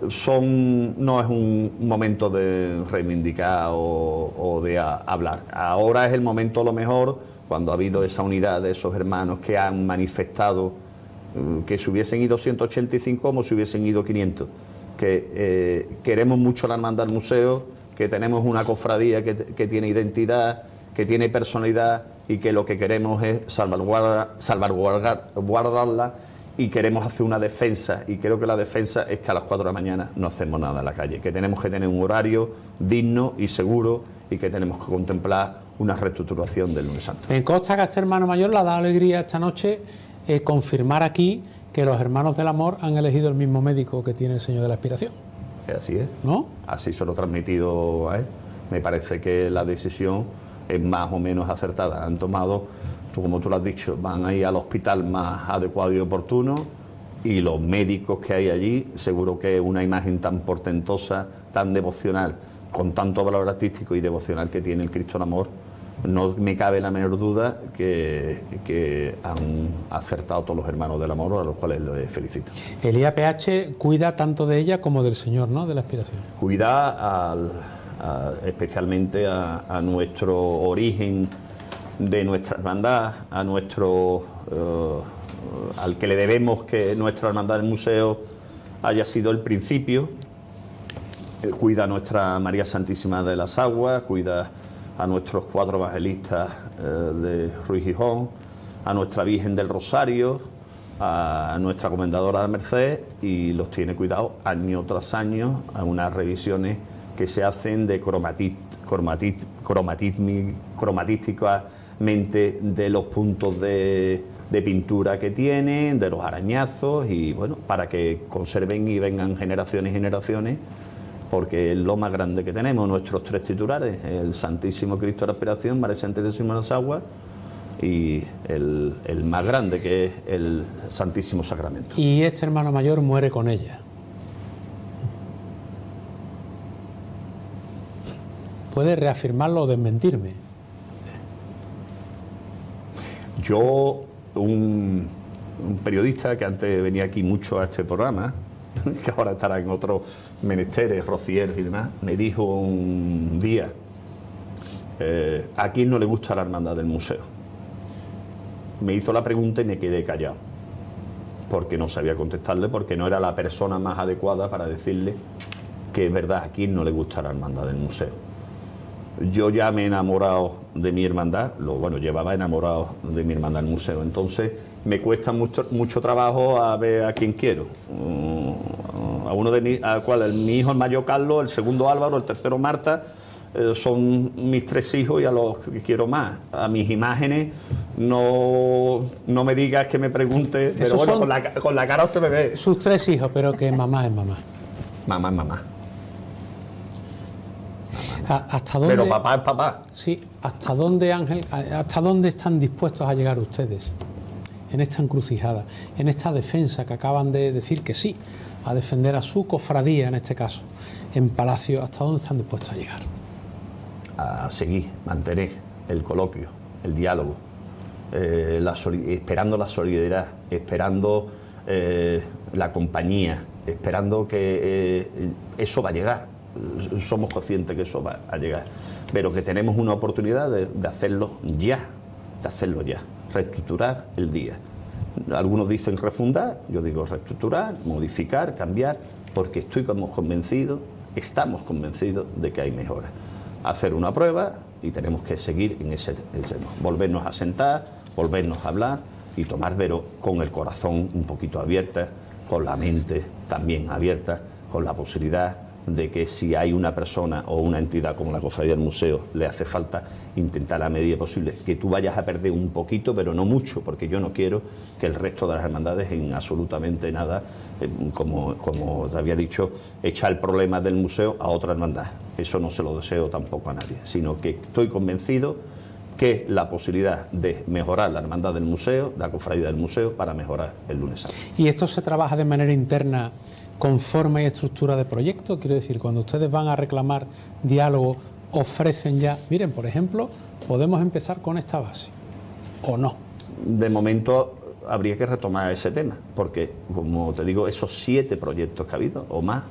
no es un momento de reivindicar o de hablar. Ahora es el momento, a lo mejor, cuando ha habido esa unidad de esos hermanos que han manifestado que se hubiesen ido 185 como si hubiesen ido 500, que queremos mucho la hermandad del museo, que tenemos una cofradía que tiene identidad, que tiene personalidad y que lo que queremos es salvaguardarla, y queremos hacer una defensa, y creo que la defensa es que a las 4 de la mañana no hacemos nada en la calle, que tenemos que tener un horario digno y seguro, y que tenemos que contemplar una reestructuración del lunes santo. Me consta que a este hermano mayor le ha dado alegría esta noche confirmar aquí que los hermanos del amor han elegido el mismo médico que tiene el Señor de la Expiración. Así es, ¿no? Así se lo he transmitido a él. Me parece que la decisión es más o menos acertada. Han tomado, como tú lo has dicho, van a ir al hospital más adecuado y oportuno, y los médicos que hay allí, seguro que una imagen tan portentosa, tan devocional, con tanto valor artístico y devocional que tiene el Cristo del Amor, no me cabe la menor duda que han acertado todos los hermanos del amor, a los cuales les felicito. El IAPH cuida tanto de ella como del Señor, ¿no?, de la Expiración. Cuida especialmente a nuestro origen de nuestra hermandad, a nuestro al que le debemos que nuestra hermandad del museo haya sido el principio. Cuida a nuestra María Santísima de las Aguas, cuida a nuestros 4 evangelistas de Ruiz Gijón, a nuestra Virgen del Rosario, a nuestra Comendadora de Merced, y los tiene cuidados año tras año a unas revisiones que se hacen de cromatísticamente de los puntos de pintura que tienen, de los arañazos, y bueno, para que conserven y vengan generaciones y generaciones, porque es lo más grande que tenemos, nuestros 3 titulares, el Santísimo Cristo de la Expiración, María Santísima de las Aguas, y el más grande, que es el Santísimo Sacramento. Y este hermano mayor muere con ella. ¿Puede reafirmarlo o desmentirme? Yo, un periodista que antes venía aquí mucho a este programa, que ahora estará en otros menesteres, rocieros y demás, me dijo un día, ¿a quién no le gusta la hermandad del museo? Me hizo la pregunta y me quedé callado, porque no sabía contestarle, porque no era la persona más adecuada para decirle que es verdad, a quién no le gusta la hermandad del museo. Yo ya me he enamorado de mi hermandad, llevaba enamorado de mi hermandad del museo, entonces me cuesta mucho trabajo a ver a quién quiero. A uno de mi hijo el mayor Carlos, el segundo Álvaro, el tercero Marta, son mis 3 hijos y a los que quiero más. A mis imágenes no me digas que me pregunte, pero bueno, con la cara se me ve. Sus 3 hijos, pero que mamá es mamá. Mamá es mamá. ¿Hasta dónde, pero papá es papá. Sí, ¿hasta dónde, Ángel, hasta dónde están dispuestos a llegar ustedes en esta encrucijada, en esta defensa que acaban de decir que sí, a defender a su cofradía, en este caso, en Palacio? ¿Hasta dónde están dispuestos a llegar? A seguir, mantener el coloquio, el diálogo, esperando la solidaridad, esperando la compañía, esperando que eso va a llegar. Somos conscientes que eso va a llegar, pero que tenemos una oportunidad de hacerlo ya, reestructurar el día. Algunos dicen refundar, yo digo reestructurar, modificar, cambiar, porque estamos convencidos de que hay mejoras. Hacer una prueba y tenemos que seguir en ese volvernos a sentar, volvernos a hablar y tomar, pero con el corazón un poquito abierta, con la mente también abierta, con la posibilidad de que si hay una persona o una entidad como la Cofradía del Museo le hace falta, intentar a la medida posible que tú vayas a perder un poquito, pero no mucho, porque yo no quiero que el resto de las hermandades en absolutamente nada, como te había dicho, echar el problema del museo a otra hermandad. Eso no se lo deseo tampoco a nadie, sino que estoy convencido que la posibilidad de mejorar la hermandad del museo, la cofradía del museo, para mejorar el lunes santo. ¿Y esto se trabaja de manera interna con forma y estructura de proyecto? Quiero decir, cuando ustedes van a reclamar diálogo, ofrecen ya, miren, por ejemplo, podemos empezar con esta base, ¿o no? De momento habría que retomar ese tema, porque, como te digo, esos 7 proyectos que ha habido, o más,